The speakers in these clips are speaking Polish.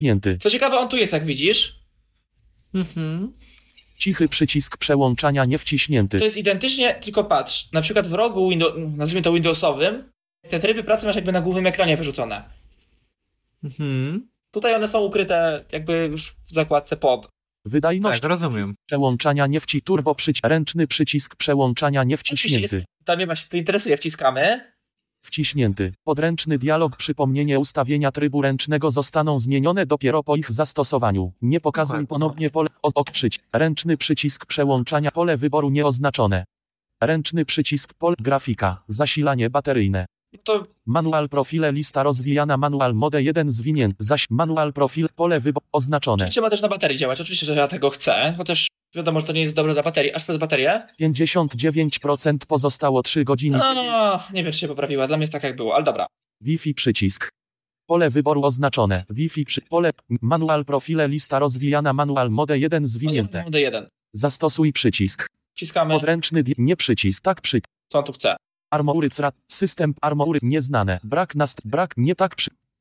Wciśnięty. Co ciekawe, on tu jest, jak widzisz. Cichy przycisk przełączania nie wciśnięty. To jest identycznie, tylko patrz. Na przykład w rogu, nazwijmy to Windowsowym, te tryby pracy masz jakby na głównym ekranie wyrzucone. Tutaj one są ukryte jakby już w zakładce pod. Wydajność Tak, rozumiem. przełączania nie turbo ręczny przycisk przełączania nie wciśnięty. Tam mnie właśnie to interesuje, wciskamy. Wciśnięty. Podręczny dialog przypomnienie ustawienia trybu ręcznego zostaną zmienione dopiero po ich zastosowaniu. Nie pokazuj ponownie pole ręczny przycisk przełączania pole wyboru nieoznaczone. Ręczny przycisk pole grafika. Zasilanie bateryjne. To Manual profile lista rozwijana manual mode 1 zwinięty. Zaś manual profil pole wyboru oznaczone. oczywiście ma też na baterii działać. Oczywiście, że ja tego chcę, chociaż wiadomo, że to nie jest dobre dla baterii. Aż to jest baterię? 59% pozostało 3 godziny. Nie wiem, czy się poprawiła. Dla mnie jest tak, jak było, ale dobra. Wi-Fi przycisk. Pole wyboru oznaczone. Wi-Fi pole. Manual profile lista rozwijana manual mode 1 zwinięte. Mode 1. Zastosuj przycisk. Wciskamy. Podręczny nie przycisk. Tak Co on tu chce? Armory CRAT. System armory nieznane. Brak nie tak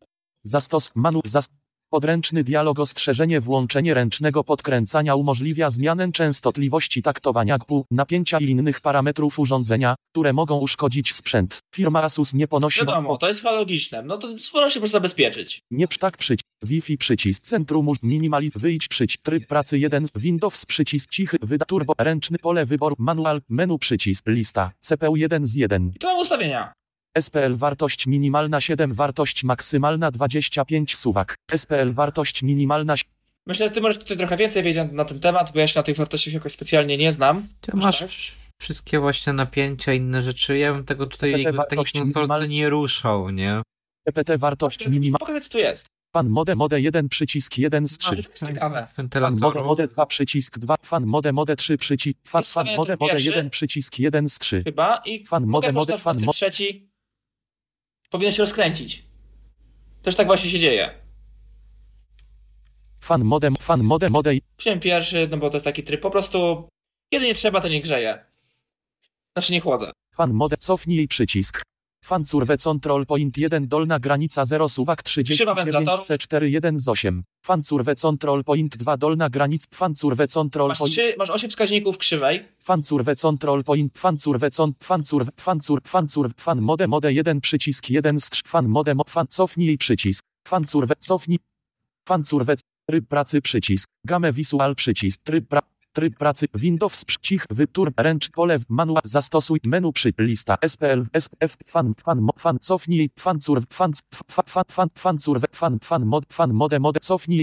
Podręczny dialog ostrzeżenie włączenie ręcznego podkręcania umożliwia zmianę częstotliwości taktowania GPU, napięcia i innych parametrów urządzenia, które mogą uszkodzić sprzęt. Firma Asus nie ponosi... Wiadomo, to jest chyba logiczne. No to powinno się może zabezpieczyć. Nie Wi-Fi przycisk centrum wyjdź tryb pracy 1 Windows przycisk cichy turbo ręczny pole wyboru manual menu przycisk lista CPU 1 z 1. I tu mam ustawienia. SPL wartość minimalna 7 wartość maksymalna 25 suwak. SPL wartość minimalna. Myślę, że ty możesz tutaj trochę więcej wiedzieć na ten temat, bo ja się na tych wartościach jakoś specjalnie nie znam. Ty masz wszystkie właśnie napięcia, inne rzeczy. Ja bym tego tutaj jakby w takim konsolę nie ruszał, nie? EPT wartość minimalna. Pokaż, co tu jest. Fan mode 1 przycisk 1 z 3. To jest ciekawe. Fan mode 2 przycisk 2. Fan mode 3 przycisk. Fan mode 1 przycisk 1 z 3. Chyba i fan mode trzeci powinien się rozkręcić. Też tak właśnie się dzieje. Fan mode. Wziąłem pierwszy, no bo to jest taki tryb. Po prostu kiedy nie trzeba, to nie grzeje. Znaczy nie chłodzę. Fan mode cofnij przycisk. Fan curve control point 1 dolna granica 0 suwak 39 C4 1 z 8. Fan curve control point 2 dolna granica. Fan curve control point. Masz 8 wskaźników krzywej. Fan curve control point. Fan mode 1 przycisk 1 z 3. Fan cofnij przycisk. Fan curve tryb pracy przycisk. Game visual przycisk. Tryb pracy Windows cich ręcz pole manual zastosuj menu lista SPL SF fan cofnij mode cofnij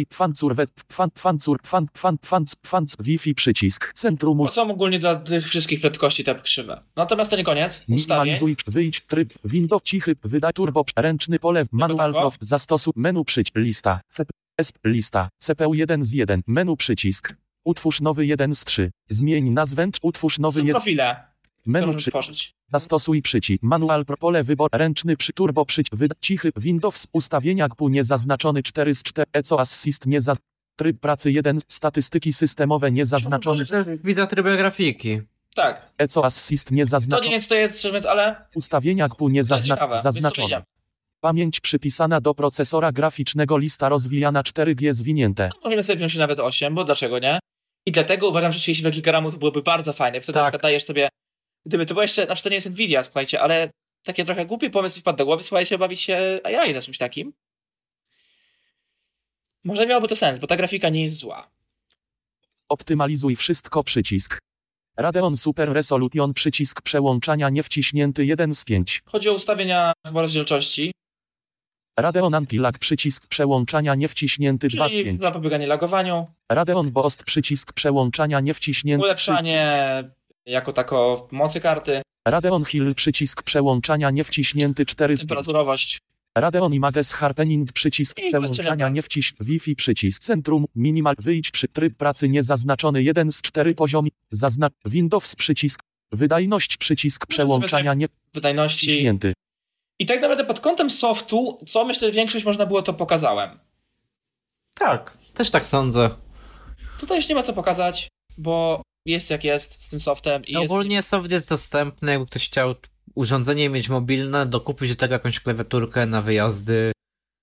Wi-Fi przycisk centrum To są ogólnie dla tych wszystkich prędkości te krzywe. Natomiast to nie koniec. Minimalizuj wyjdź tryb Windows cichy wydaj turbo ręczny pole manual prof zastosuj menu lista lista CPU 1 z 1 menu przycisk. Utwórz nowy 1 z 3. Zmień nazwę. Utwórz nowy 1. Profile. Menu zastosuj przycisk. Manual pole wybór ręczny turbo cichy Windows ustawienia GPU niezaznaczony 4 z 4. ECO Assist tryb pracy 1. Statystyki systemowe niezaznaczony. Widać tryby grafiki. Tak. ECO Assist niezaznaczony. To nie wiem, co to jest, ale ustawienia GPU niezaznaczone. Pamięć przypisana do procesora graficznego lista rozwijana 4G zwinięte. No, możemy sobie wziąć nawet 8, bo dlaczego nie? I dlatego uważam, że 32 GB to byłoby bardzo fajne. Wtedy na przykład dajesz sobie, gdyby to było jeszcze, znaczy to nie jest Nvidia, słuchajcie, ale takie trochę głupi pomysł mi wpadł do głowy, słuchajcie, bawić się AI na czymś takim. Może miałoby to sens, bo ta grafika nie jest zła. Optymalizuj wszystko przycisk. Radeon Super Resolution przycisk przełączania nie wciśnięty 1 z 5. Chodzi o ustawienia chyba rozdzielczości. Radeon Anti-Lag przycisk przełączania nie wciśnięty 2 z 5. Czyli zapobieganie lagowaniu. Radeon Boost przycisk przełączania nie wciśnięty. Ulepszanie jako tako mocy karty. Radeon Hill przycisk przełączania nie wciśnięty 4 z 5. Temperaturowość. Radeon Images Harpening przycisk przełączania nie wciśnięty. Wi-Fi przycisk centrum minimal wyjdź tryb pracy niezaznaczony 1 z 4 poziom. Windows przycisk wydajność przycisk przełączania nie wciśnięty. I tak naprawdę pod kątem softu, co myślę, większość można było, to pokazałem. Tak, też tak sądzę. Tutaj już nie ma co pokazać, bo jest jak jest z tym softem. I ogólnie soft jest dostępny, jakby ktoś chciał urządzenie mieć mobilne, dokupić do tego jakąś klawiaturkę na wyjazdy.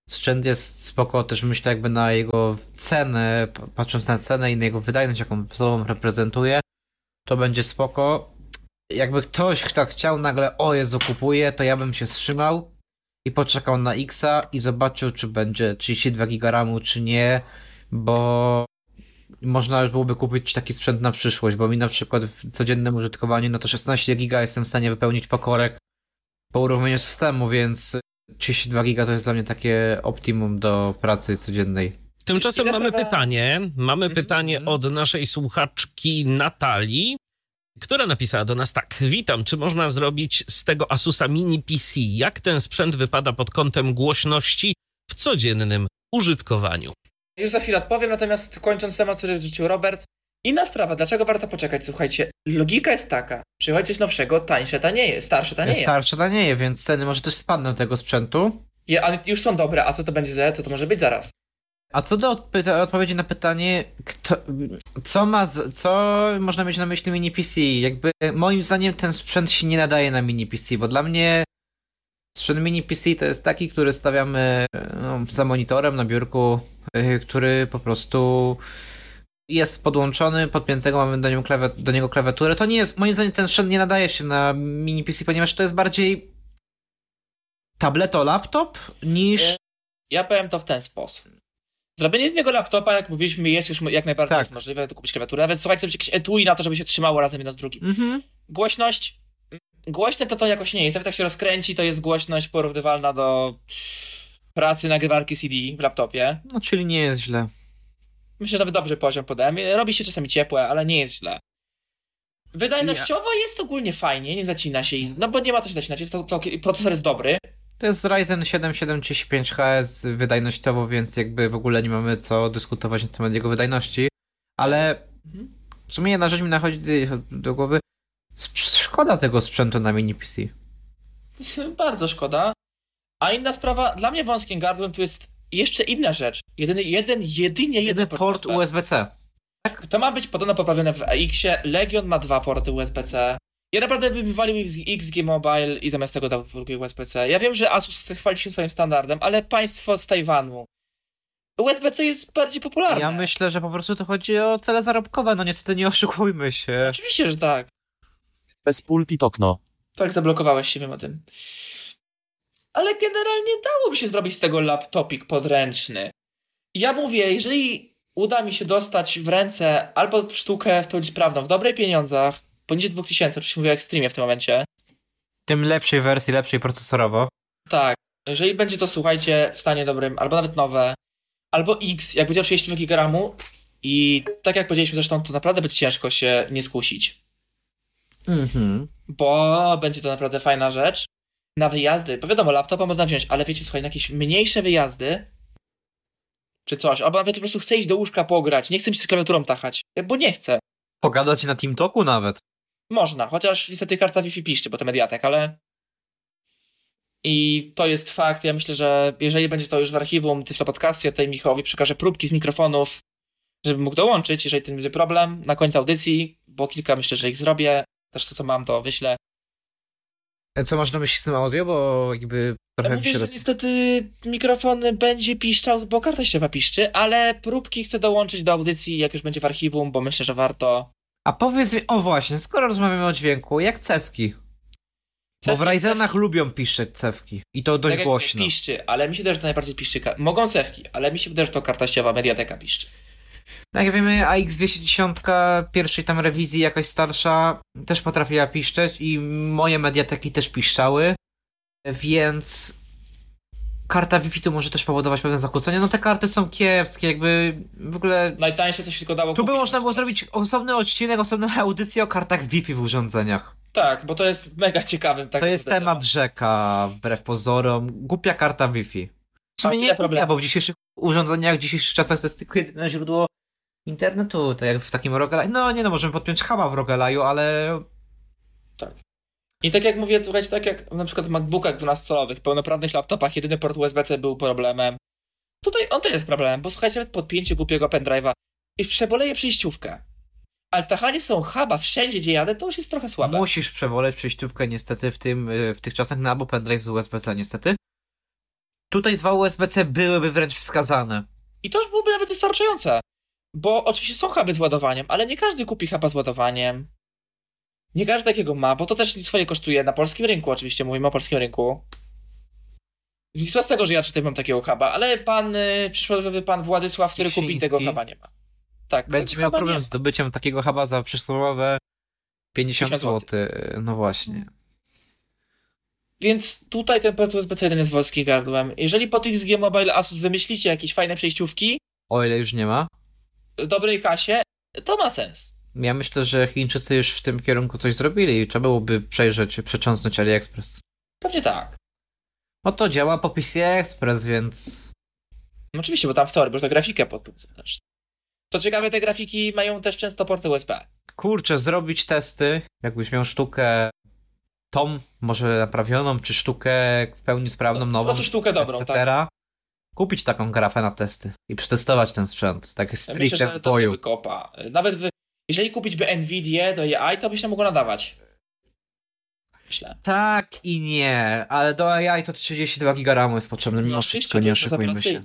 sprzęt jest spoko, też myślę jakby na jego cenę, patrząc na cenę i na jego wydajność, jaką sobą reprezentuje, to będzie spoko. Jakby ktoś, kto chciał nagle, o Jezu, kupuje, to ja bym się wstrzymał i poczekał na X-a i zobaczył, czy będzie 32 GB RAMu, czy nie, bo można już byłoby kupić taki sprzęt na przyszłość, bo mi na przykład w codziennym użytkowaniu, no to 16 GB jestem w stanie wypełnić po korek po uruchomieniu systemu, więc 32 GB to jest dla mnie takie optimum do pracy codziennej. Tymczasem mamy pytanie od naszej słuchaczki Natalii, która napisała do nas tak. Witam, czy można zrobić z tego Asusa Mini PC? Jak ten sprzęt wypada pod kątem głośności w codziennym użytkowaniu? Już za chwilę odpowiem, natomiast kończąc temat, który rzucił Robert. Inna sprawa, dlaczego warto poczekać? Słuchajcie, logika jest taka. Przychodzi coś nowszego, tańsze tanieje, starsze tanieje. Starsze tanieje, więc ceny może też spadną tego sprzętu. Ale już są dobre, a co to będzie co to może być zaraz? A co do odpowiedzi na pytanie, co można mieć na myśli mini PC? Jakby moim zdaniem ten sprzęt się nie nadaje na mini PC, bo dla mnie sprzęt mini PC to jest taki, który stawiamy za monitorem na biurku, który po prostu jest podłączony, podpiętego mamy do niego klawiaturę. To nie jest, moim zdaniem ten sprzęt nie nadaje się na mini PC, ponieważ to jest bardziej tableto-laptop niż... Ja powiem to w ten sposób. Zrobienie z niego laptopa, jak mówiliśmy, jest już jak najbardziej jest możliwe, to kupić klawiaturę. Nawet słuchajcie sobie jakieś etui na to, żeby się trzymało razem jedno z drugim. Mhm. Głośność. Głośne to jakoś nie jest. Nawet jak się rozkręci, to jest głośność porównywalna do pracy nagrywarki CD w laptopie. No, czyli nie jest źle. Myślę, że nawet dobry poziom podałem. Robi się czasami ciepłe, ale nie jest źle. Wydajnościowo jest ogólnie fajnie, nie zacina się, no bo nie ma co się zacinać, procesor jest dobry. To jest Ryzen 7 7500HS wydajnościowo, więc jakby w ogóle nie mamy co dyskutować na temat jego wydajności, ale w sumie jedna rzecz mi nachodzi do głowy, szkoda tego sprzętu na mini PC. To jest bardzo szkoda. A inna sprawa, dla mnie wąskim gardłem tu jest jeszcze inna rzecz. Jedynie jeden port USB-C. Tak? To ma być podobno poprawione w AX-ie. Legion ma 2 porty USB-C. Ja naprawdę bym wywalił XG Mobile i zamiast tego dał drugi USB-C. Ja wiem, że Asus chce chwalić się swoim standardem, ale państwo z Tajwanu. USB-C jest bardziej popularne. Ja myślę, że po prostu to chodzi o cele zarobkowe, no niestety nie oszukujmy się. Oczywiście, że tak. Bez pulpit okno. Tak, zablokowałeś się, wiem o tym. Ale generalnie dałoby się zrobić z tego laptopik podręczny. Ja mówię, jeżeli uda mi się dostać w ręce albo sztukę w pełni sprawną, w dobrych pieniądzach, poniżej 2000, oczywiście mówię o Extremie w tym momencie. Tym lepszej wersji, lepszej procesorowo. Tak, jeżeli będzie to, słuchajcie, w stanie dobrym, albo nawet nowe, albo X, jak będzie 32 GB RAMu i tak jak powiedzieliśmy zresztą, to naprawdę będzie ciężko się nie skusić. Bo będzie to naprawdę fajna rzecz. Na wyjazdy, bo wiadomo, laptopa można wziąć, ale wiecie, słuchaj, na jakieś mniejsze wyjazdy czy coś, albo nawet po prostu chcę iść do łóżka pograć, nie chcę mi się z klawiaturą tachać, bo nie chcę. Pogadać na TeamTalku nawet. Można, chociaż niestety karta Wi-Fi piszczy, bo to Mediatek, ale... I to jest fakt, ja myślę, że jeżeli będzie to już w archiwum Tyflo Podcastie, tutaj Michałowi przekażę próbki z mikrofonów, żeby mógł dołączyć, jeżeli ten będzie problem, na końcu audycji, bo kilka myślę, że ich zrobię, też to co mam, to wyślę. Co masz na myśli z tym audio, bo jakby trochę Mówię, że niestety mikrofon będzie piszczał, bo karta ścieżkowa piszczy, ale próbki chcę dołączyć do audycji, jak już będzie w archiwum, bo myślę, że warto. A powiedz mi, o właśnie, skoro rozmawiamy o dźwięku, jak cewki? Bo w Ryzenach lubią piszczeć cewki i to dość tak głośno. Piszczy, ale mi się wydaje, że to najbardziej piszczy. Mogą cewki, ale mi się wydaje, że to karta ścieżkowa Mediateka piszczy. Jak wiemy, AX210 pierwszej tam rewizji jakaś starsza też potrafiła piszczeć i moje Mediateki też piszczały, więc karta Wi-Fi tu może też powodować pewne zakłócenia. No te karty są kiepskie, jakby w ogóle... Najtańsze, co się tylko dało tu kupić. by można było zrobić osobny odcinek, osobną audycję o kartach Wi-Fi w urządzeniach. Tak, bo to jest mega ciekawy. Tak to jest temat rzeka, wbrew pozorom. Głupia karta Wi-Fi. W sumie nie głupia, bo w dzisiejszych urządzeniach, w dzisiejszych czasach to jest tylko jedyne źródło internetu, tak jak w takim Rogelaju. No, możemy podpiąć huba w Rogelaju, ale... Tak. I tak jak mówię, słuchajcie, tak jak na przykład w MacBookach 12-calowych, pełnoprawnych laptopach, jedyny port USB-C był problemem. Tutaj on też jest problemem, bo słuchajcie, nawet podpięcie głupiego pendrive'a i przeboleje przejściówkę. Ale tachanie są huba wszędzie, gdzie jadę, to już jest trochę słabe. Musisz przeboleć przejściówkę niestety w tych czasach, no albo pendrive z USB-C niestety. Tutaj 2 USB-C byłyby wręcz wskazane. I to już byłoby nawet wystarczające. Bo oczywiście są huby z ładowaniem, ale nie każdy kupi huba z ładowaniem. Nie każdy takiego ma, bo to też swoje kosztuje na polskim rynku, oczywiście mówimy o polskim rynku. I co z tego, że ja tutaj mam takiego huba, ale przykładowy pan Władysław, który kupi Liksiński. tego huba, nie ma. Tak, Będzie tego miał huba problem nie z ma. zdobyciem takiego huba za przysłowiowe 50 50 zł. No właśnie. Więc tutaj ten port USB-C 1 jest wąskim gardłem. Jeżeli pod XG Mobile Asus wymyślicie jakieś fajne przejściówki O ile już nie ma. w dobrej kasie, to ma sens. Ja myślę, że Chińczycy już w tym kierunku coś zrobili i trzeba byłoby przejrzeć, przecząsnąć AliExpress. Pewnie tak. No to działa po PCI Express, więc... No oczywiście, bo tam w teorii można grafikę podpiąć. Co ciekawe, te grafiki mają też często porty USB. Kurczę, zrobić testy, jakbyś miał sztukę tą, może naprawioną, czy sztukę w pełni sprawną, Po nową, prostu sztukę dobrą, etc. Kupić taką grafę na testy i przetestować ten sprzęt. Tak jest Ja myślę, stricte że w to boju. byłby kopa. Nawet jeżeli kupić by Nvidia do AI, to by się mogło nadawać. Myślę. Tak i nie, ale do AI to 32 GB RAMu jest potrzebne, mimo wszystko, nie oszukujmy się.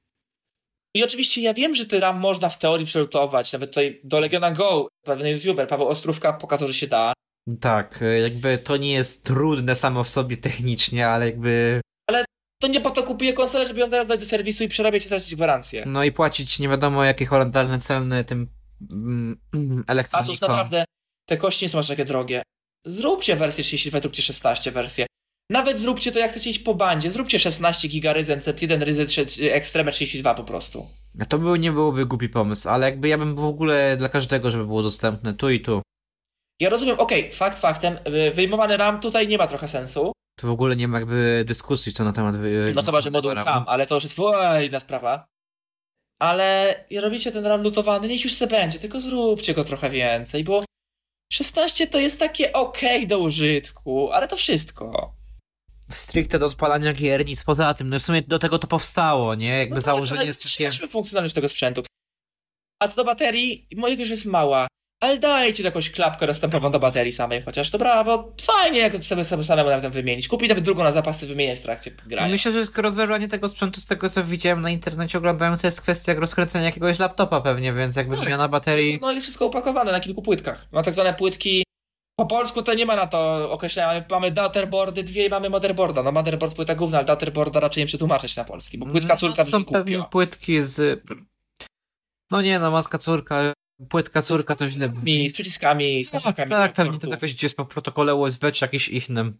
I oczywiście ja wiem, że ten RAM można w teorii przelutować. Nawet tutaj do Legiona Go pewien youtuber Paweł Ostrówka pokazał, że się da. Tak, jakby to nie jest trudne samo w sobie technicznie, ale jakby... To nie po to kupuję konsolę, żeby ją zaraz dać do serwisu i przerabiać i stracić gwarancję. No i płacić nie wiadomo jakie horrendalne ceny tym elektronikom. Asus naprawdę, te kości nie są aż takie drogie. Zróbcie wersję 32, zróbcie 16 wersję. Nawet zróbcie to, jak chcecie iść po bandzie. Zróbcie 16 GB Ryzen Z1, Ryzen Extreme 32 po prostu. To nie byłoby głupi pomysł, ale jakby ja bym w ogóle dla każdego, żeby było dostępne tu i tu. Ja rozumiem, okej, fakt faktem, wyjmowany RAM tutaj nie ma trochę sensu. Tu w ogóle nie ma jakby dyskusji co na temat... No chyba, że moduł RAM, ale to już jest inna sprawa. Ale robicie ten RAM lutowany, niech już se będzie, tylko zróbcie go trochę więcej, bo 16 to jest takie okej do użytku, ale to wszystko. Stricte do odpalania gier, nic poza tym. No w sumie do tego to powstało, nie? Jakby założenie ale jest takie... zwiększmy funkcjonalność tego sprzętu. A co do baterii, mojego już jest mała, ale dajcie jakąś klapkę dostępową do baterii samej chociaż. Dobra, bo fajnie jak to samemu nawet wymienić. Kupić nawet drugą na zapasy, wymieniać w trakcie grania. Myślę, że rozważanie tego sprzętu z tego co widziałem na internecie oglądając to jest kwestia rozkręcenia jakiegoś laptopa pewnie, więc jakby wymiana baterii... No jest wszystko upakowane na kilku płytkach. Ma tak zwane płytki. Po polsku to nie ma na to określenia. Mamy daughterboardy dwie i mamy motherboarda. No motherboard płyta główna, ale daughterboarda raczej nie przetłumaczyć na polski, bo płytka córka są pewnie głupio. płytki z... No nie no, matka córka, płytka córka to źle brzmi. I z przyciskami, z znaczkami. Tak, pewnie to jakoś gdzieś po protokole USB czy jakimś innym.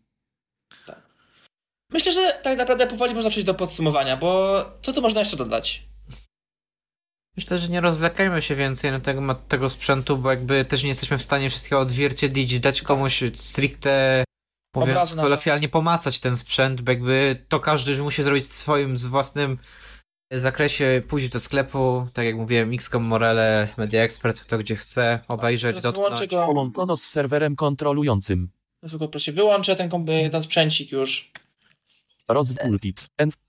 Myślę, że tak naprawdę powoli można przejść do podsumowania, bo co tu można jeszcze dodać? Myślę, że nie rozlekajmy się więcej na tego sprzętu, bo jakby też nie jesteśmy w stanie wszystkiego odzwierciedlić, dać komuś stricte, mówiąc Obrazu na to. kolokwialnie, pomacać ten sprzęt, bo jakby to każdy musi zrobić w swoim własnym zakresie, pójść do sklepu, tak jak mówiłem, XCOM, Morele, Media Expert, kto gdzie chce, obejrzeć, Teraz wyłączę dotknąć. go. Połączono z serwerem kontrolującym. Proszę, wyłączę ten sprzęcik już. Rozw pulpit.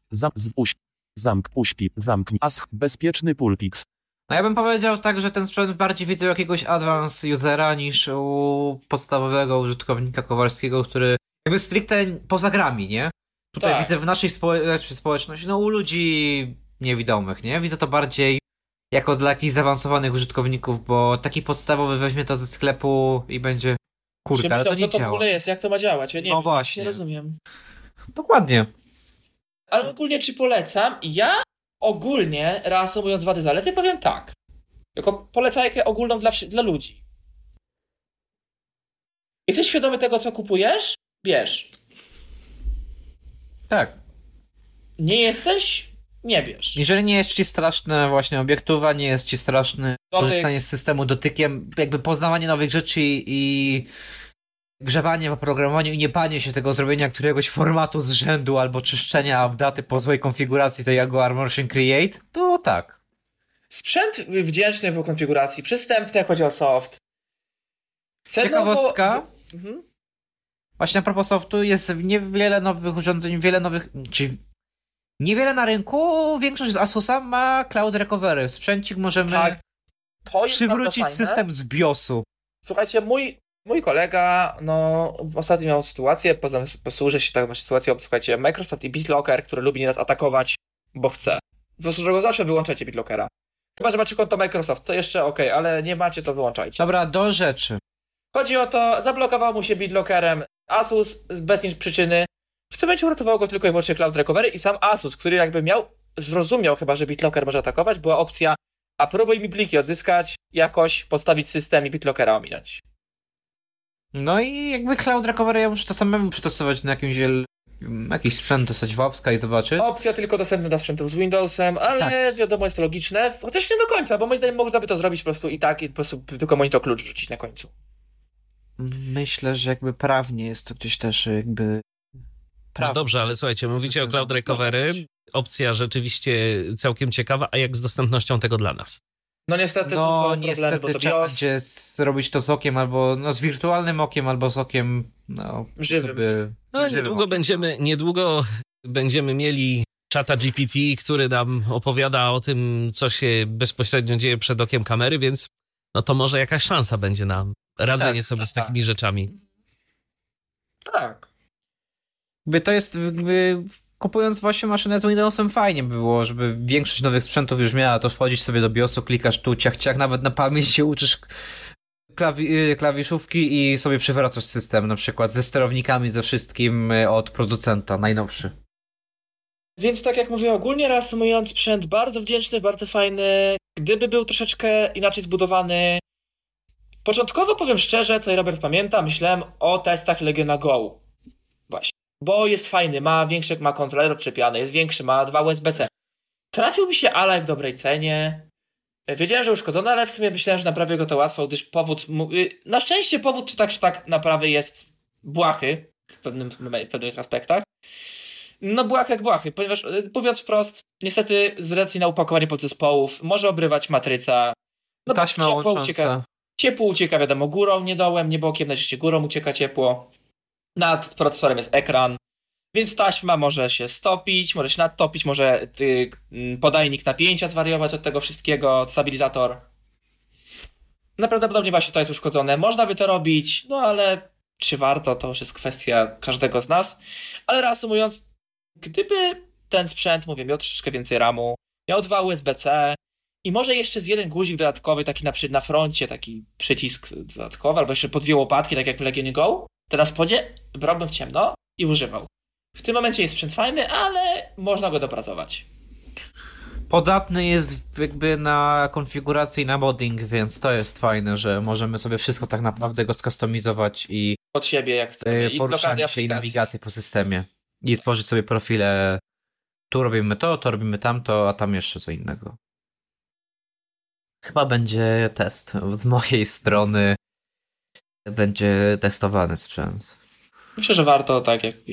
Zamk puśpit. Zamknij. Asch. Bezpieczny pulpit. No ja bym powiedział tak, że ten sprzęt bardziej widzę jakiegoś advanced usera niż u podstawowego użytkownika Kowalskiego, który jakby stricte poza grami, nie? Tutaj Tak. widzę w naszej społeczności, no u ludzi niewidomych, nie? Widzę to bardziej jako dla jakichś zaawansowanych użytkowników, bo taki podstawowy weźmie to ze sklepu i będzie kurde, ale to co nie to w działa. ogóle jest? Jak to ma działać? Ja nie No wiem, właśnie. nie rozumiem. Dokładnie. Ale ogólnie czy polecam? Ja ogólnie, reasumując wady zalety, powiem tak. Jako polecajkę ogólną dla ludzi. Jesteś świadomy tego, co kupujesz? Bierz. Tak. Nie jesteś? Nie bierz. Jeżeli nie jest ci straszne właśnie obiektywa, nie jest ci straszne Dotyk. korzystanie z systemu dotykiem, jakby poznawanie nowych rzeczy i grzewanie w oprogramowaniu i nie banie się tego zrobienia któregoś formatu z rzędu albo czyszczenia updaty po złej konfiguracji tej Jaguar Motion Create, to tak. Sprzęt wdzięczny w konfiguracji, przystępny jak chodzi o soft. Ciekawostka. Mhm. Właśnie a propos softu, jest niewiele nowych urządzeń, czyli niewiele na rynku, większość z Asusa ma Cloud Recovery. Sprzęcik możemy Tak. To jest przywrócić bardzo fajne. system z BIOSu. Słuchajcie, mój Mój kolega, ostatnio miał sytuację, posłużę się tak właśnie sytuacją, słuchajcie, Microsoft i BitLocker, który lubi nieraz atakować, bo chce. Po prostu, że go zawsze wyłączacie BitLockera. Chyba, że macie konto Microsoft, to jeszcze okej, ale nie macie, to wyłączajcie. Dobra, do rzeczy. Chodzi o to, zablokował mu się BitLockerem Asus bez nic przyczyny. W tym momencie uratowało go tylko i wyłącznie Cloud Recovery i sam Asus, który jakby zrozumiał chyba, że BitLocker może atakować, była opcja, a próbuj mi pliki odzyskać, jakoś postawić system i BitLockera ominąć. No i jakby Cloud Recovery ja muszę to samemu przetestować na jakiś sprzęt, dostać wapska i zobaczyć. Opcja tylko dostępna dla sprzętów z Windowsem, ale tak. Wiadomo, jest to logiczne. Chociaż nie do końca, bo moim zdaniem można by to zrobić po prostu i tak, i po prostu tylko monitor klucz wrzucić na końcu. Myślę, że jakby prawnie jest to gdzieś też jakby... No dobrze, ale słuchajcie, mówicie o Cloud Recovery. Opcja rzeczywiście całkiem ciekawa, a jak z dostępnością tego dla nas? No niestety tu są problemy, bo to BIOS... będzie zrobić to z okiem albo z wirtualnym okiem, albo z okiem żywym. Niedługo będziemy mieli czata GPT, który nam opowiada o tym, co się bezpośrednio dzieje przed okiem kamery, więc to może jakaś szansa będzie na radzenie sobie z takimi rzeczami. Tak. To jest kupując właśnie maszynę z Windowsem fajnie by było, żeby większość nowych sprzętów już miała to wchodzić sobie do BIOSu, klikasz tu, ciach, nawet na pamięć się uczysz klawiszówki i sobie przywracasz system, na przykład ze sterownikami, ze wszystkim od producenta, najnowszy. Więc tak jak mówię, ogólnie reasumując, sprzęt bardzo wdzięczny, bardzo fajny. Gdyby był troszeczkę inaczej zbudowany. Początkowo, powiem szczerze, tutaj Robert pamięta, myślałem o testach Legiona Go. Właśnie. Bo jest fajny, ma kontroler odczepiany, jest większy, ma 2 USB-C. Trafił mi się Alive w dobrej cenie. Wiedziałem, że uszkodzony, ale w sumie myślałem, że naprawię go to łatwo, gdyż na szczęście powód czy tak naprawy jest błahy w pewnych aspektach. No błah jak błahy, ponieważ mówiąc wprost, niestety z racji na opakowanie podzespołów może obrywać matryca. No taśma łącząca. Ciepło ucieka wiadomo górą, nie dołem, nie bokiem, najczęściej górą ucieka ciepło. Nad procesorem jest ekran, więc taśma może się stopić, może się nadtopić, może podajnik napięcia zwariować od tego wszystkiego, stabilizator. Prawdopodobnie właśnie to jest uszkodzone. Można by to robić, ale czy warto, to już jest kwestia każdego z nas. Ale reasumując, gdyby ten sprzęt, miał troszeczkę więcej RAMu, miał 2 USB-C i może jeszcze z jeden guzik dodatkowy, taki na froncie, taki przycisk dodatkowy, albo jeszcze po 2 łopatki, tak jak w Legionie Go, to na spodzie brałbym w ciemno i używał. W tym momencie jest sprzęt fajny, ale można go dopracować. Podatny jest jakby na konfigurację i na modding, więc to jest fajne, że możemy sobie wszystko tak naprawdę go skustomizować i od siebie jak chcemy. Poruszanie się i nawigację po systemie. I stworzyć sobie profile. Tu robimy to robimy tamto, a tam jeszcze co innego. Chyba będzie test. Z mojej strony będzie testowany sprzęt. Myślę, że warto, tak jak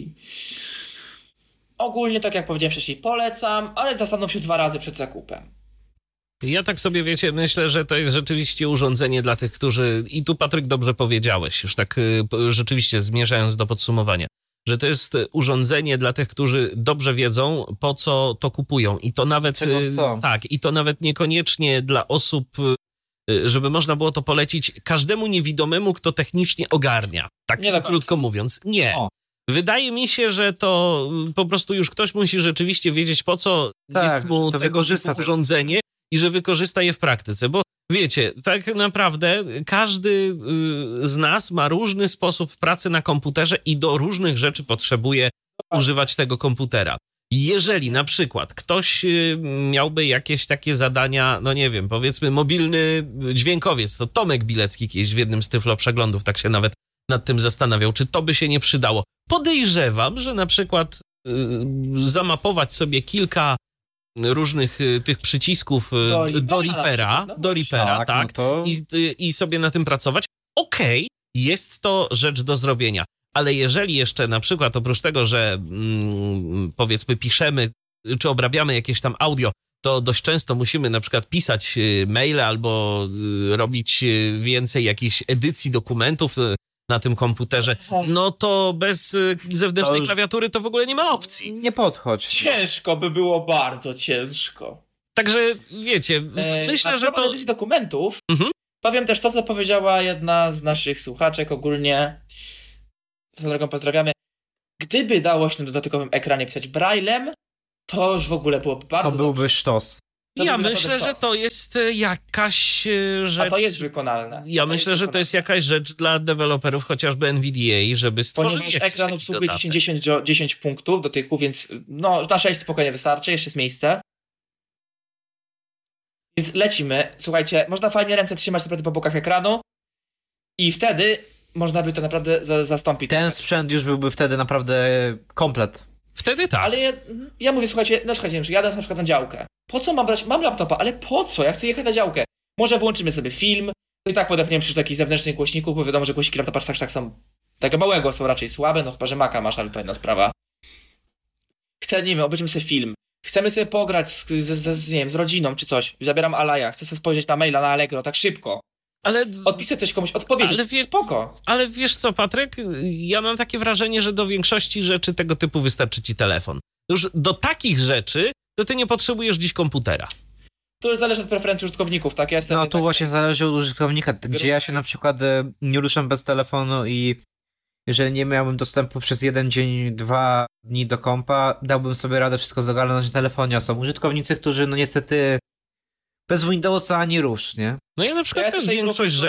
ogólnie, tak jak powiedziałem wcześniej, polecam, ale zastanów się 2 razy przed zakupem. Ja tak sobie, myślę, że to jest rzeczywiście urządzenie dla tych, którzy... I tu, Patryk, dobrze powiedziałeś, już tak rzeczywiście zmierzając do podsumowania, że to jest urządzenie dla tych, którzy dobrze wiedzą, po co to kupują. I to nawet... Tak, i to nawet niekoniecznie dla osób, żeby można było to polecić każdemu niewidomemu, kto technicznie ogarnia. Tak krótko mówiąc. Nie. Wydaje mi się, że to po prostu już ktoś musi rzeczywiście wiedzieć, po co jest mu tego typu urządzenie i że wykorzysta je w praktyce. Bo wiecie, tak naprawdę każdy z nas ma różny sposób pracy na komputerze i do różnych rzeczy potrzebuje używać tego komputera. Jeżeli na przykład ktoś miałby jakieś takie zadania, powiedzmy mobilny dźwiękowiec, to Tomek Bilecki kiedyś w jednym z Tyflo Przeglądów tak się nawet nad tym zastanawiał, czy to by się nie przydało. Podejrzewam, że na przykład zamapować sobie kilka różnych tych przycisków do Reapera, tak, i sobie na tym pracować. Okej, jest to rzecz do zrobienia. Ale jeżeli jeszcze na przykład oprócz tego, że powiedzmy piszemy czy obrabiamy jakieś tam audio, to dość często musimy na przykład pisać maile albo robić więcej jakichś edycji dokumentów na tym komputerze, no to bez zewnętrznej klawiatury to w ogóle nie ma opcji. Nie podchodź. Ciężko by było, bardzo ciężko. Także wiecie, myślę, że to... edycji dokumentów, Powiem też to, co powiedziała jedna z naszych słuchaczek ogólnie. Swoją drogą pozdrawiamy. Gdyby dało się na dodatkowym ekranie pisać braillem, to już w ogóle byłoby bardzo To byłby dobrze. sztos. Ja myślę, że to jest jakaś rzecz... A to jest wykonalne. Ja myślę, że to jest jakaś rzecz dla deweloperów, chociażby NVDA, żeby stworzyć Ponieważ jakiś ekran taki obsługuje dodatek. 10 punktów dotyku, więc no, na 6 spokojnie wystarczy, jeszcze jest miejsce. Więc lecimy. Słuchajcie, można fajnie ręce trzymać naprawdę po bokach ekranu i wtedy można by to naprawdę zastąpić. Ten sprzęt już byłby wtedy naprawdę komplet. Wtedy tak. Ale ja mówię, słuchajcie, jadę na przykład na działkę. Po co mam brać? Mam laptopa, ale po co? Ja chcę jechać na działkę. Może włączymy sobie film, to i tak podepniemy przecież do jakichś zewnętrznych głośników, bo wiadomo, że głośniki laptopa tak są, tego małego są raczej słabe, no chyba, że Maca masz, ale to inna sprawa. Chcę, nie wiem, obejrzymy sobie film. Chcemy sobie pograć nie wiem, z rodziną czy coś. Zabieram Alaja, chcę sobie spojrzeć na maila, na Allegro, tak szybko. Ale... Odpisać coś komuś, odpowiedzieć, spoko. Ale wiesz co, Patryk? Ja mam takie wrażenie, że do większości rzeczy tego typu wystarczy ci telefon. Już do takich rzeczy to ty nie potrzebujesz dziś komputera. To już zależy od preferencji użytkowników, tak? Ja jestem No tu właśnie zależy od użytkownika, gdzie ja się na przykład nie ruszam bez telefonu i jeżeli nie miałbym dostępu przez 1 dzień, 2 dni do kompa, dałbym sobie radę wszystko zagarnąć na telefonie, a są użytkownicy, którzy no niestety bez Windowsa ani rusz, nie? No ja na przykład Ja też jestem tej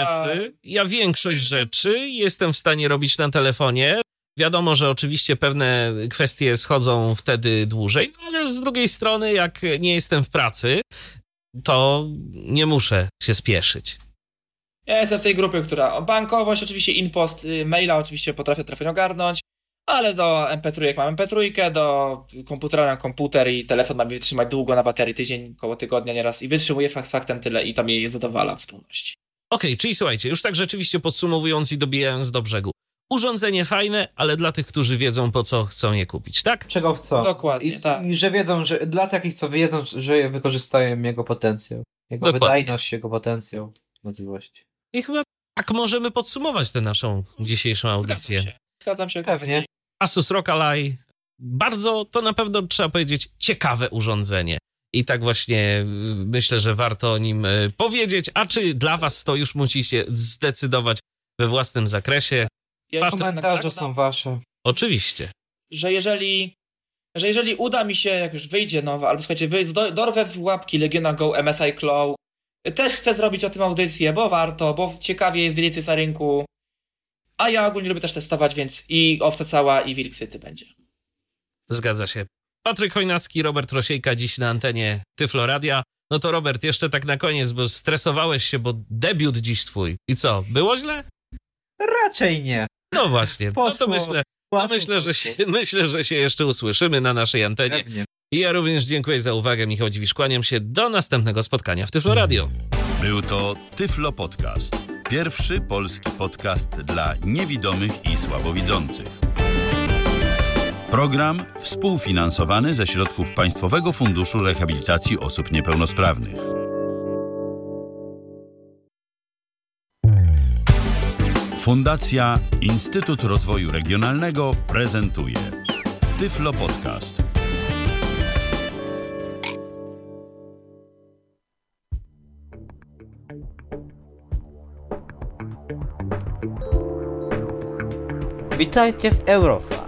większość rzeczy jestem w stanie robić na telefonie. Wiadomo, że oczywiście pewne kwestie schodzą wtedy dłużej, ale z drugiej strony, jak nie jestem w pracy, to nie muszę się spieszyć. Ja jestem w tej grupie, która bankowość, oczywiście InPost, maila oczywiście potrafię ogarnąć, ale do MP3 mam MP3, do komputera mam komputer i telefon mam wytrzymać długo na baterii, tydzień, koło tygodnia nieraz i wytrzymuje faktem tyle i to mnie zadowala w zupełności. Okej, czyli słuchajcie, już tak rzeczywiście podsumowując i dobijając do brzegu. Urządzenie fajne, ale dla tych, którzy wiedzą, po co chcą je kupić, tak? Czego chcą. Dokładnie, tak. I że wiedzą, że dla takich, co wiedzą, że wykorzystają jego potencjał. Jego Dokładnie. wydajność, jego potencjał, możliwości. I chyba tak możemy podsumować tę naszą dzisiejszą audycję. Zgadzam się. Pewnie. Asus ROG Ally, bardzo, to na pewno trzeba powiedzieć, ciekawe urządzenie. I tak właśnie myślę, że warto o nim powiedzieć. A czy dla was to już musicie zdecydować we własnym zakresie? Komentarze są wasze. Oczywiście. Że jeżeli uda mi się, jak już wyjdzie nowa, albo słuchajcie, dorwę w łapki Legiona Go MSI Claw, też chcę zrobić o tym audycję, bo warto, bo ciekawie jest wiedzieć, co jest na rynku. A ja ogólnie lubię też testować, więc i Owca Cała, i Wilk Syty będzie. Zgadza się. Patryk Chojnacki, Robert Rosiejka dziś na antenie Tyflo Radia. No to Robert, jeszcze tak na koniec, bo stresowałeś się, bo debiut dziś twój. I co, było źle? Raczej nie. No właśnie, no to Poszło. myślę, że się jeszcze usłyszymy na naszej antenie. Pewnie. I ja również dziękuję za uwagę. Michał Dziwisz, kłaniam się. Do następnego spotkania w Tyflo Radio. Był to Tyflo Podcast. Pierwszy polski podcast dla niewidomych i słabowidzących. Program współfinansowany ze środków Państwowego Funduszu Rehabilitacji Osób Niepełnosprawnych. Fundacja Instytut Rozwoju Regionalnego prezentuje Tyflo Podcast. Witajcie w Eurofly.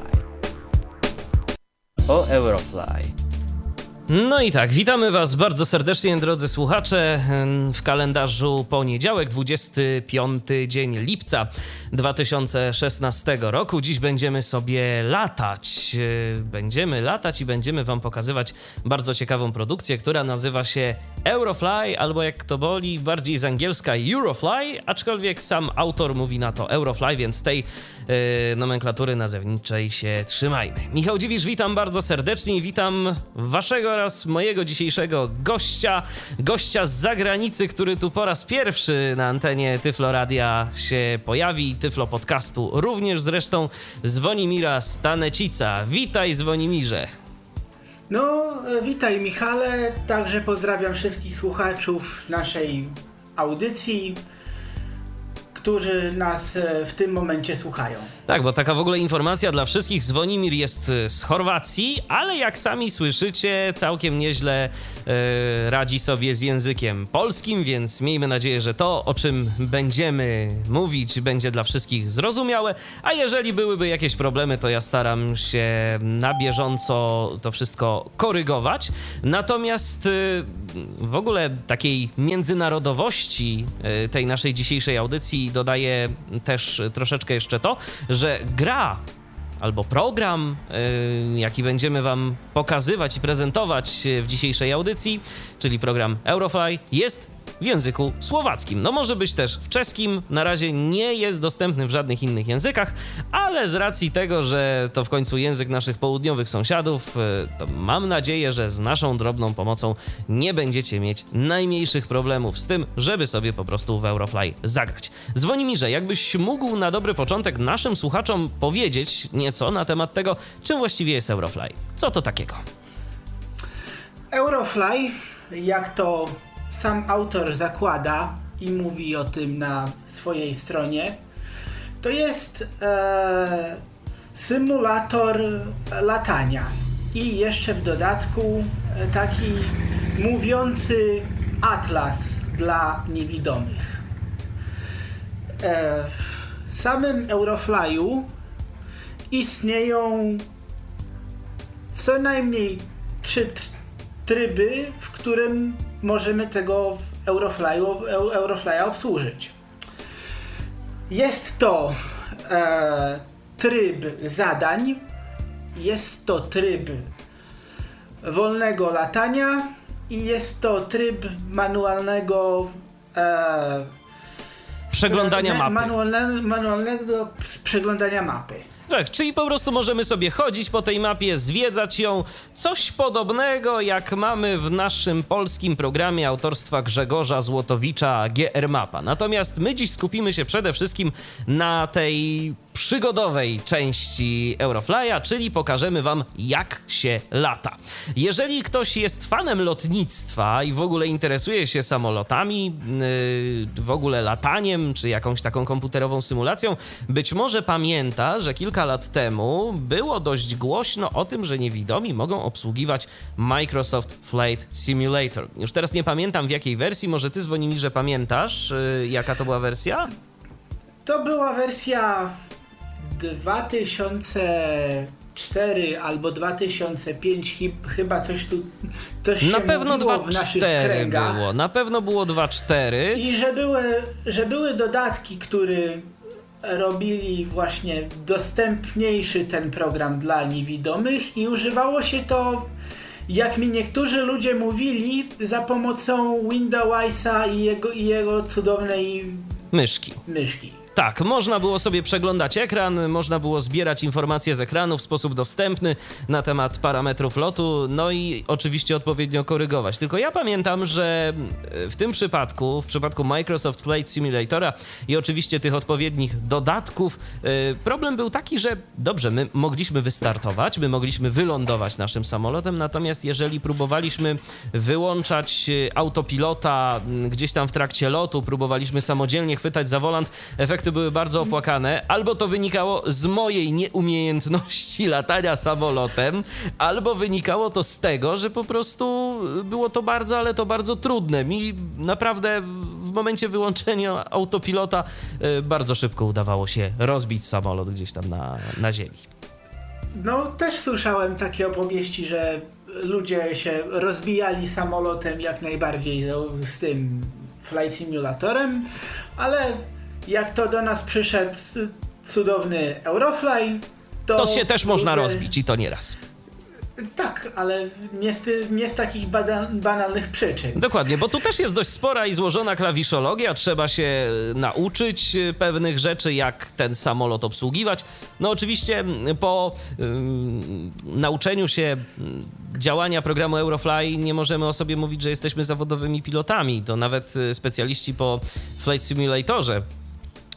O Eurofly. No i tak, witamy was bardzo serdecznie, drodzy słuchacze, w kalendarzu poniedziałek, 25 dzień lipca 2016 roku. Dziś będziemy sobie latać. Będziemy latać i będziemy wam pokazywać bardzo ciekawą produkcję, która nazywa się Eurofly, albo jak to boli, bardziej z angielska Eurofly, aczkolwiek sam autor mówi na to Eurofly, więc tej nomenklatury nazewniczej się trzymajmy. Michał Dziwisz, witam bardzo serdecznie i witam waszego oraz mojego dzisiejszego gościa z zagranicy, który tu po raz pierwszy na antenie Tyflo Radia się pojawi, Tyflo Podcastu również zresztą, Zwonimira Stanecica. Witaj, Zwonimirze. No, witaj Michale, także pozdrawiam wszystkich słuchaczów naszej audycji, którzy nas w tym momencie słuchają. Tak, bo taka w ogóle informacja dla wszystkich, Zwonimir jest z Chorwacji, ale jak sami słyszycie, całkiem nieźle radzi sobie z językiem polskim, więc miejmy nadzieję, że to, o czym będziemy mówić, będzie dla wszystkich zrozumiałe, a jeżeli byłyby jakieś problemy, to ja staram się na bieżąco to wszystko korygować. Natomiast w ogóle takiej międzynarodowości tej naszej dzisiejszej audycji dodaje też troszeczkę jeszcze to, że gra albo program, jaki będziemy wam pokazywać i prezentować w dzisiejszej audycji, czyli program Eurofly, jest w języku słowackim. No może być też w czeskim, na razie nie jest dostępny w żadnych innych językach, ale z racji tego, że to w końcu język naszych południowych sąsiadów, to mam nadzieję, że z naszą drobną pomocą nie będziecie mieć najmniejszych problemów z tym, żeby sobie po prostu w Eurofly zagrać. Dzwonimirze, jakbyś mógł na dobry początek naszym słuchaczom powiedzieć nieco na temat tego, czym właściwie jest Eurofly. Co to takiego? Eurofly, jak to sam autor zakłada i mówi o tym na swojej stronie, to jest symulator latania i jeszcze w dodatku taki mówiący atlas dla niewidomych. W samym Eurofly'u istnieją co najmniej 3 tryby, w którym możemy tego Eurofly'a obsłużyć. Jest to tryb zadań, jest to tryb wolnego latania i jest to tryb manualnego przeglądania mapy. Manualnego przeglądania mapy. Tak, czyli po prostu możemy sobie chodzić po tej mapie, zwiedzać ją. Coś podobnego jak mamy w naszym polskim programie autorstwa Grzegorza Złotowicza GR Mapa. Natomiast my dziś skupimy się przede wszystkim na tej przygodowej części Eurofly'a, czyli pokażemy wam, jak się lata. Jeżeli ktoś jest fanem lotnictwa i w ogóle interesuje się samolotami, w ogóle lataniem, czy jakąś taką komputerową symulacją, być może pamięta, że kilka lat temu było dość głośno o tym, że niewidomi mogą obsługiwać Microsoft Flight Simulator. Już teraz nie pamiętam w jakiej wersji, może ty, Dzwonimirze, pamiętasz, jaka to była wersja? To była wersja 2004 albo 2005, chyba coś się na pewno mówiło w naszych 2.4 kręgach. było, na pewno było 2.4. I że były dodatki, które robili właśnie dostępniejszy ten program dla niewidomych i używało się to, jak mi niektórzy ludzie mówili, za pomocą Windowsa i jego cudownej myszki. Tak, można było sobie przeglądać ekran, można było zbierać informacje z ekranu w sposób dostępny na temat parametrów lotu, no i oczywiście odpowiednio korygować. Tylko ja pamiętam, że w tym przypadku, w przypadku Microsoft Flight Simulatora i oczywiście tych odpowiednich dodatków, problem był taki, że dobrze, my mogliśmy wystartować, my mogliśmy wylądować naszym samolotem, natomiast jeżeli próbowaliśmy wyłączać autopilota gdzieś tam w trakcie lotu, próbowaliśmy samodzielnie chwytać za wolant, efekty były bardzo opłakane. Albo to wynikało z mojej nieumiejętności latania samolotem, albo wynikało to z tego, że po prostu było to bardzo, ale to bardzo trudne. Mi naprawdę w momencie wyłączenia autopilota bardzo szybko udawało się rozbić samolot gdzieś tam na ziemi. No, też słyszałem takie opowieści, że ludzie się rozbijali samolotem jak najbardziej z tym Flight Simulatorem, ale jak to do nas przyszedł cudowny Eurofly, to się też można rozbić i to nieraz. Tak, ale nie z takich banalnych przyczyn. Dokładnie, bo tu też jest dość spora i złożona klawiszologia, trzeba się nauczyć pewnych rzeczy, jak ten samolot obsługiwać. No oczywiście po nauczeniu się działania programu Eurofly nie możemy o sobie mówić, że jesteśmy zawodowymi pilotami. To nawet specjaliści po Flight Simulatorze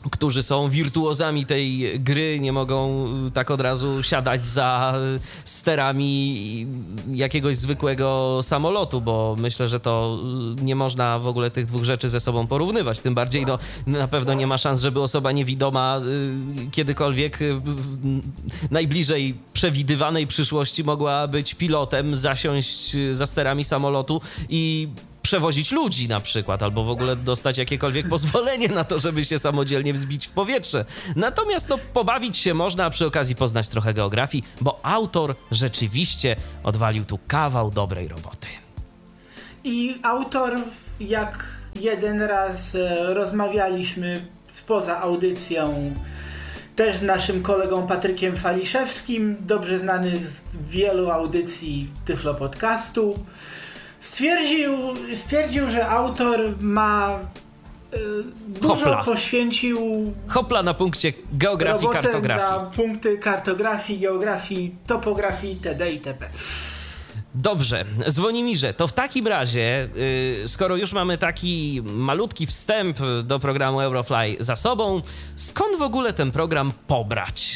którzy są wirtuozami tej gry, nie mogą tak od razu siadać za sterami jakiegoś zwykłego samolotu, bo myślę, że to nie można w ogóle tych dwóch rzeczy ze sobą porównywać. Tym bardziej na pewno nie ma szans, żeby osoba niewidoma kiedykolwiek w najbliżej przewidywanej przyszłości mogła być pilotem, zasiąść za sterami samolotu i przewozić ludzi na przykład, albo w ogóle dostać jakiekolwiek pozwolenie na to, żeby się samodzielnie wzbić w powietrze. Natomiast pobawić się można, a przy okazji poznać trochę geografii, bo autor rzeczywiście odwalił tu kawał dobrej roboty. I autor, jak jeden raz rozmawialiśmy spoza audycją, też z naszym kolegą Patrykiem Faliszewskim, dobrze znany z wielu audycji Tyflo Podcastu, stwierdził, że autor ma dużo poświęcił Hopla na punkcie geografii, kartografii. Na punkty kartografii, geografii, topografii itd. itp. Dobrze, Zwonimirze, to w takim razie, skoro już mamy taki malutki wstęp do programu Eurofly za sobą, skąd w ogóle ten program pobrać?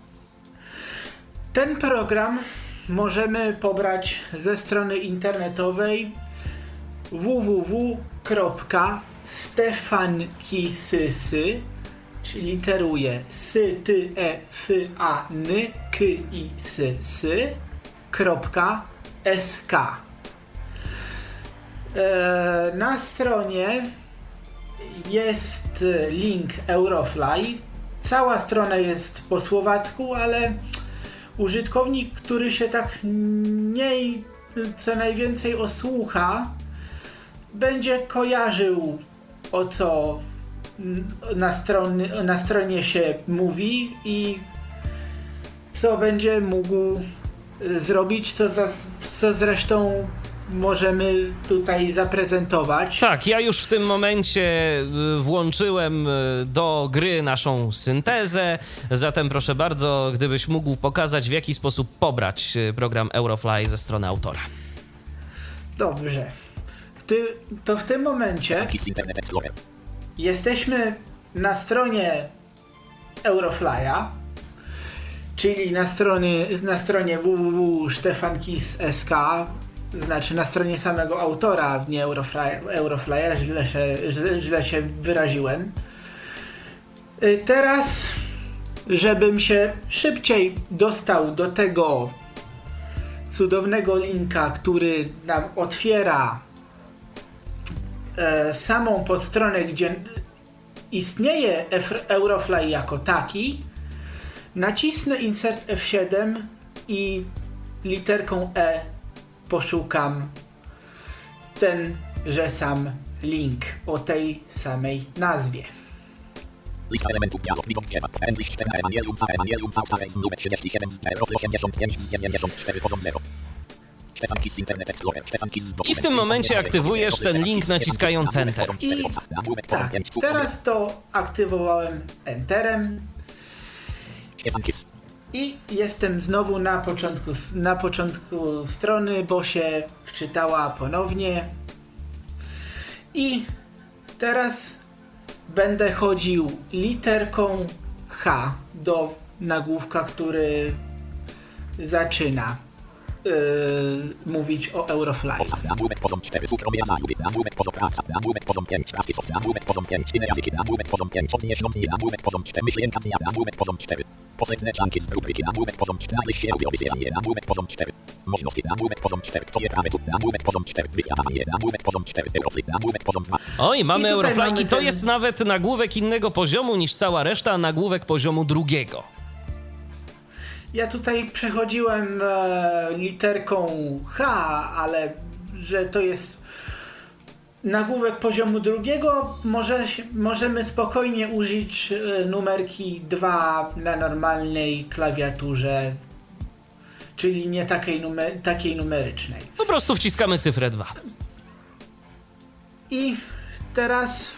Ten program możemy pobrać ze strony internetowej www.stefankisysy, czyli literuję sytyefanyksysy.sk. Na stronie jest link Eurofly. Cała strona jest po słowacku, ale użytkownik, który się tak mniej co najwięcej osłucha, będzie kojarzył, o co na stronie się mówi i co będzie mógł zrobić, co zresztą możemy tutaj zaprezentować. Tak, ja już w tym momencie włączyłem do gry naszą syntezę, zatem proszę bardzo, gdybyś mógł pokazać, w jaki sposób pobrać program Eurofly ze strony autora. Dobrze. To w tym momencie jesteśmy na stronie Eurofly'a, czyli na stronie www.stefankis.sk, znaczy na stronie samego autora, nie Eurofly'a, źle się wyraziłem. Teraz, żebym się szybciej dostał do tego cudownego linka, który nam otwiera samą podstronę, gdzie istnieje Eurofly jako taki, nacisnę Insert F7 i literką E poszukam tenże sam link o tej samej nazwie. Lista elementów dialog, widok drzewa, English 4 Ewangelium numer 37, 85, 94, poziom 0. I w tym momencie aktywujesz ten link naciskając Enter. I tak, teraz to aktywowałem Enterem. I jestem znowu na początku strony, bo się wczytała ponownie. I teraz będę chodził literką H do nagłówka, który zaczyna mówić o Eurofly. Nagłówek poziom 4, nagłówek poziom praca, nagłówek poziom 5, nagłówek poziom 5, inne języki, nagłówek poziom 5, odniesione, nagłówek poziom 4, myślenka dnia, nagłówek poziom 4, posledne czanki z rubryki, nagłówek poziom 4, wysyłanie, nagłówek poziom 4, możliwości, nagłówek poziom 4, to je prawie tu, nagłówek poziom 4, wydawanie, nagłówek poziom 4, Eurofly, nagłówek poziom 2. Oj, mamy Eurofly i to jest nawet nagłówek innego poziomu niż cała reszta, nagłówek poziomu drugiego. Ja tutaj przechodziłem literką H, ale że to jest nagłówek poziomu drugiego, możemy spokojnie użyć numerki 2 na normalnej klawiaturze, czyli nie takiej numerycznej. Po prostu wciskamy cyfrę 2. I teraz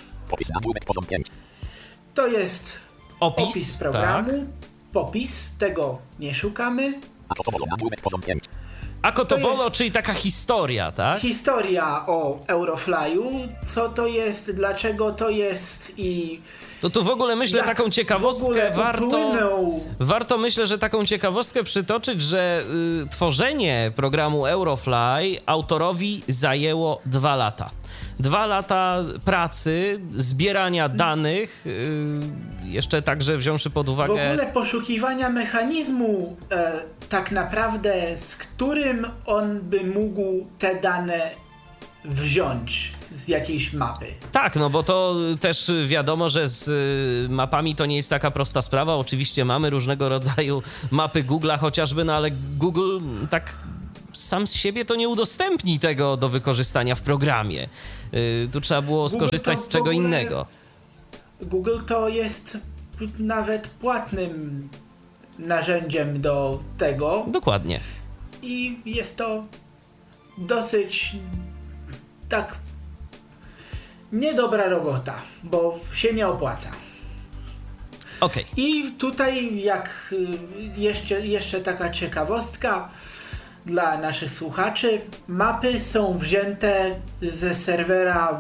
to jest opis programu. Tak. Popis, tego nie szukamy. A Kotobolo, czyli taka historia, tak? Historia o Euroflyu, co to jest, dlaczego to jest i... To tu w ogóle myślę taką ciekawostkę warto myślę, że taką ciekawostkę przytoczyć, że tworzenie programu Eurofly autorowi zajęło 2 lata. 2 lata pracy, zbierania danych, jeszcze także wziąwszy pod uwagę... W ogóle poszukiwania mechanizmu tak naprawdę, z którym on by mógł te dane wziąć z jakiejś mapy. Tak, no bo to też wiadomo, że z mapami to nie jest taka prosta sprawa. Oczywiście mamy różnego rodzaju mapy Google'a chociażby, no ale Google tak sam z siebie to nie udostępni tego do wykorzystania w programie. Tu trzeba było skorzystać z czego innego. Google to jest nawet płatnym narzędziem do tego. Dokładnie. I jest to dosyć tak niedobra robota, bo się nie opłaca. Okej. I tutaj jak jeszcze taka ciekawostka dla naszych słuchaczy. Mapy są wzięte ze serwera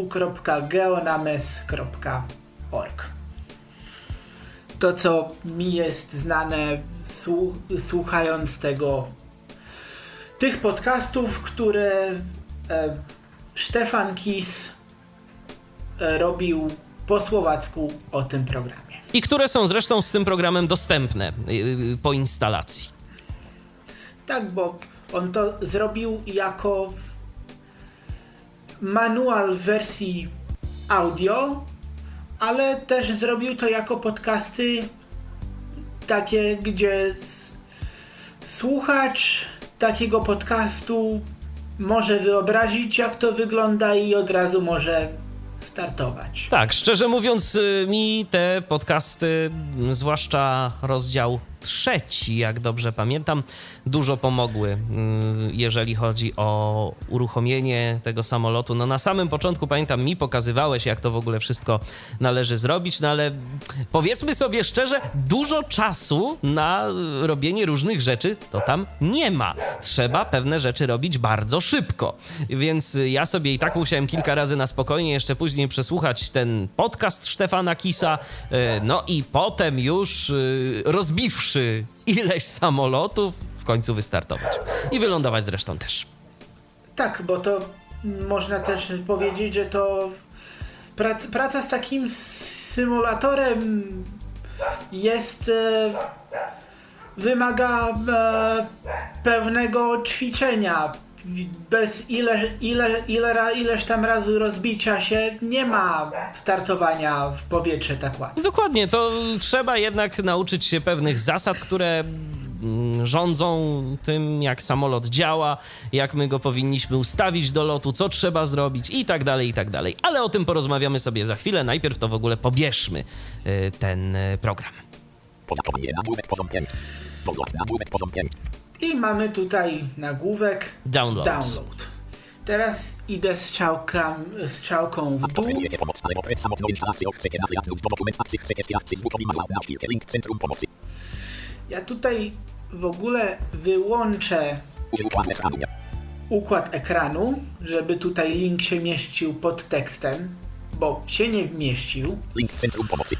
www.geonames.org. To, co mi jest znane słuchając tych podcastów, które Stefan Kiss robił po słowacku o tym programie. I które są zresztą z tym programem dostępne po instalacji. Tak, bo on to zrobił jako manual w wersji audio, ale też zrobił to jako podcasty takie, gdzie słuchacz takiego podcastu może wyobrazić, jak to wygląda i od razu może startować. Tak, szczerze mówiąc, mi te podcasty, zwłaszcza rozdział 3, jak dobrze pamiętam, dużo pomogły, jeżeli chodzi o uruchomienie tego samolotu. No na samym początku, pamiętam, mi pokazywałeś, jak to w ogóle wszystko należy zrobić, no ale powiedzmy sobie szczerze, dużo czasu na robienie różnych rzeczy to tam nie ma. Trzeba pewne rzeczy robić bardzo szybko. Więc ja sobie i tak musiałem kilka razy na spokojnie jeszcze później przesłuchać ten podcast Stefana Kissa, no i potem już rozbiwszy ileś samolotów, w końcu wystartować. I wylądować zresztą też. Tak, bo to można też powiedzieć, że to praca z takim symulatorem jest wymaga pewnego ćwiczenia. Bez ileś tam razy rozbicia się nie ma startowania w powietrze tak łatwo. Dokładnie, to trzeba jednak nauczyć się pewnych zasad, które rządzą tym, jak samolot działa, jak my go powinniśmy ustawić do lotu, co trzeba zrobić i tak dalej, i tak dalej. Ale o tym porozmawiamy sobie za chwilę. Najpierw to w ogóle pobierzmy ten program. I mamy tutaj nagłówek Download. Teraz idę z strzałką w dół. Ja tutaj w ogóle wyłączę układ ekranu, żeby tutaj link się mieścił pod tekstem, bo się nie mieścił. Link centrum pomocy.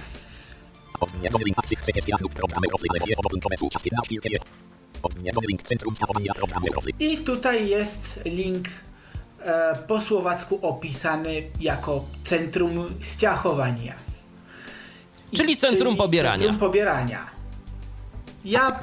I tutaj jest link po słowacku opisany jako centrum stiachowania. Czyli centrum pobierania. Centrum pobierania. Ja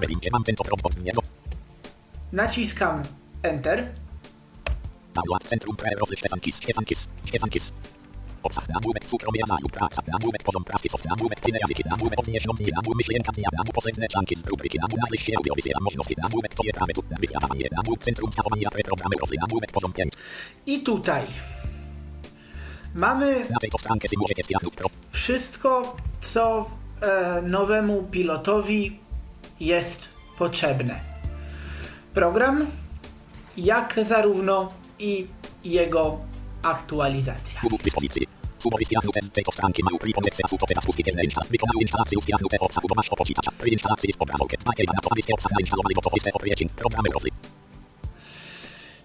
naciskam Enter. Centrum Stefan Kiss. Obsah nagłówek sukromierzaju praca nagłówek poziom prasy soft nagłówek tyle języki nagłówek odnieżnąć nagłówek myślenka dnia nagłówek posędne czanki z rubryki nagłówek się audio wysyła możliwości nagłówek to je prawy tu wywiadowanie nagłówek centrum zachowania programy rozwój nagłówek poziom 5. I tutaj mamy wszystko, co nowemu pilotowi jest potrzebne. Program, jak zarówno i jego aktualizacja. Sumowy stiahnute tej stronki mają przypomnieć asu to teraz pustycielne wykonały instalację stiahnute obsahu domasz popoczytacza. Instalacji jest obrazok. Macie na to, abyście obsah nainstalowali w oto jest operating. Programy rozwój.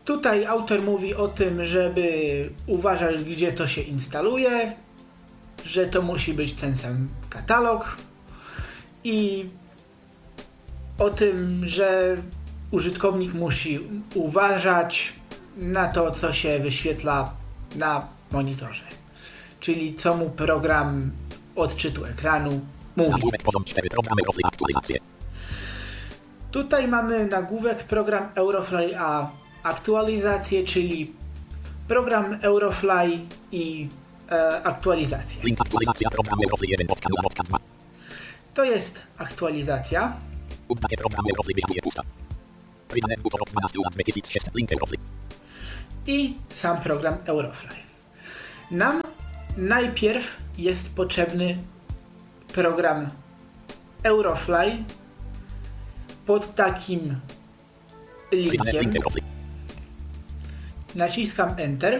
Tutaj autor mówi o tym, żeby uważać, gdzie to się instaluje, że to musi być ten sam katalog i o tym, że użytkownik musi uważać na to, co się wyświetla na monitorze. Czyli co mu program odczytu ekranu mówi. Tutaj mamy nagłówek program Eurofly a aktualizacje, czyli program Eurofly i aktualizacja. Link aktualizacja programu Eurofly 1 od 2. To jest aktualizacja. Update program Eurofly wyjaduje pusta. Wydane w od 12 lat 2006 link Eurofly. I sam program Eurofly. Nam najpierw jest potrzebny program Eurofly pod takim linkiem. Naciskam Enter.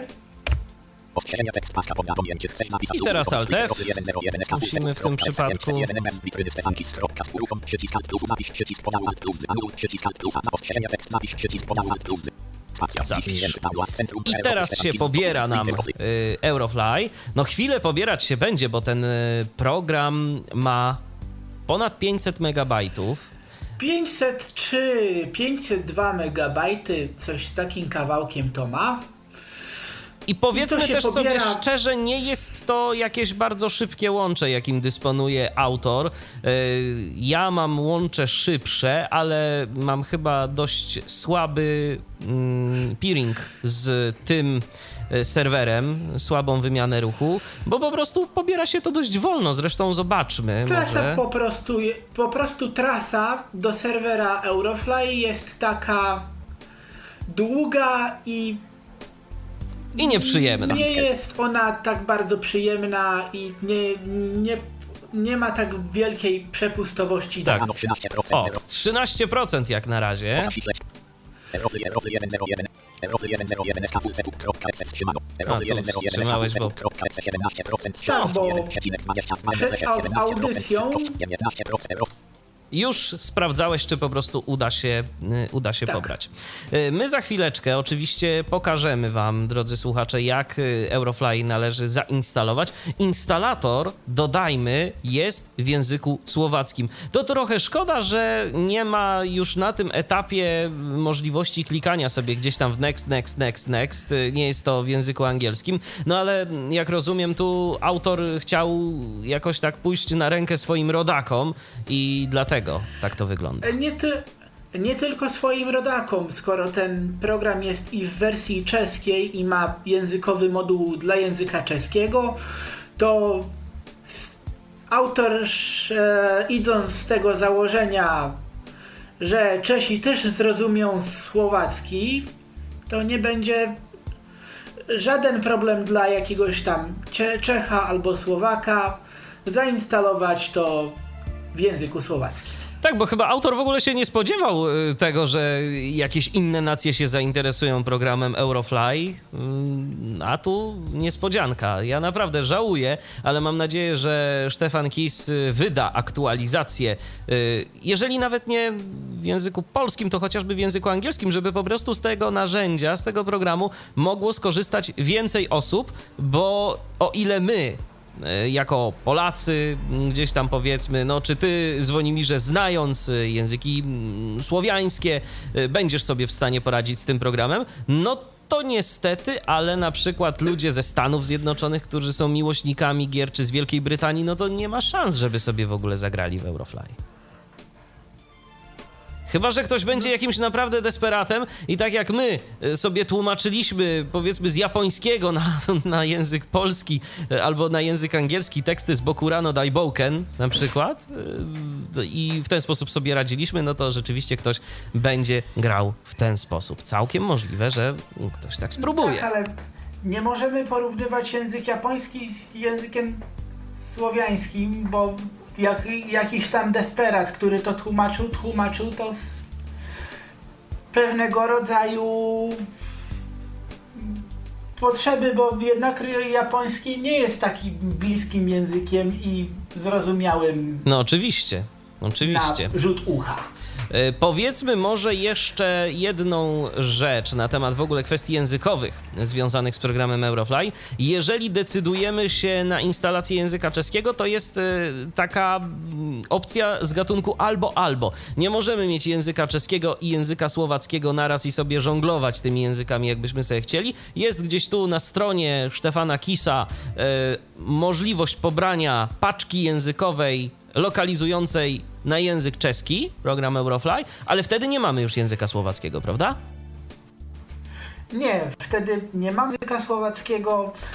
I teraz Alt F. Musimy w tym przypadku zapisz. I teraz się pobiera nam Eurofly. No chwilę pobierać się będzie, bo ten program ma ponad 500 megabajtów. 503, 502 megabajty, coś z takim kawałkiem to ma. I powiedzmy też sobie szczerze, nie jest to jakieś bardzo szybkie łącze, jakim dysponuje autor. Ja mam łącze szybsze, ale mam chyba dość słaby peering z tym serwerem, słabą wymianę ruchu, bo po prostu pobiera się to dość wolno. Zresztą zobaczmy. Trasa po prostu trasa do serwera Eurofly jest taka długa i nieprzyjemna. Nie jest ona tak bardzo przyjemna i nie ma tak wielkiej przepustowości. Tak. O, 13% jak na razie. A, tu wstrzymałeś, bo... Tak, bo przed audycją już sprawdzałeś, czy po prostu uda się pobrać. My za chwileczkę oczywiście pokażemy wam, drodzy słuchacze, jak Eurofly należy zainstalować. Instalator, dodajmy, jest w języku słowackim. To trochę szkoda, że nie ma już na tym etapie możliwości klikania sobie gdzieś tam w next. Nie jest to w języku angielskim. No ale jak rozumiem, tu autor chciał jakoś tak pójść na rękę swoim rodakom i dlatego tak to wygląda. Nie tylko swoim rodakom, skoro ten program jest i w wersji czeskiej i ma językowy moduł dla języka czeskiego, to autor idąc z tego założenia, że Czesi też zrozumią słowacki, to nie będzie żaden problem dla jakiegoś tam Czecha albo Słowaka zainstalować to w języku słowackim. Tak, bo chyba autor w ogóle się nie spodziewał tego, że jakieś inne nacje się zainteresują programem Eurofly, a tu niespodzianka. Ja naprawdę żałuję, ale mam nadzieję, że Stefan Kiss wyda aktualizację, jeżeli nawet nie w języku polskim, to chociażby w języku angielskim, żeby po prostu z tego narzędzia, z tego programu mogło skorzystać więcej osób, bo o ile my jako Polacy gdzieś tam powiedzmy, no czy ty, Zwonimirze, znając języki słowiańskie, będziesz sobie w stanie poradzić z tym programem, no to niestety, ale na przykład ludzie ze Stanów Zjednoczonych, którzy są miłośnikami gier, czy z Wielkiej Brytanii, no to nie ma szans, żeby sobie w ogóle zagrali w Eurofly. Chyba że ktoś będzie jakimś naprawdę desperatem i tak jak my sobie tłumaczyliśmy, powiedzmy, z japońskiego na język polski albo na język angielski teksty z Bokurano Daibouken na przykład i w ten sposób sobie radziliśmy, no to rzeczywiście ktoś będzie grał w ten sposób. Całkiem możliwe, że ktoś tak spróbuje. Tak, ale nie możemy porównywać język japoński z językiem słowiańskim, bo jakiś tam desperat, który to tłumaczył to z pewnego rodzaju potrzeby, bo jednak japoński nie jest takim bliskim językiem i zrozumiałym no oczywiście. na rzut ucha. Powiedzmy może jeszcze jedną rzecz na temat w ogóle kwestii językowych związanych z programem Eurofly. Jeżeli decydujemy się na instalację języka czeskiego, to jest taka opcja z gatunku albo. Nie możemy mieć języka czeskiego i języka słowackiego naraz i sobie żonglować tymi językami, jakbyśmy sobie chcieli. Jest gdzieś tu na stronie Stefana Kisa możliwość pobrania paczki językowej lokalizującej na język czeski, program Eurofly, ale wtedy nie mamy już języka słowackiego, prawda? Nie, wtedy nie mamy języka słowackiego.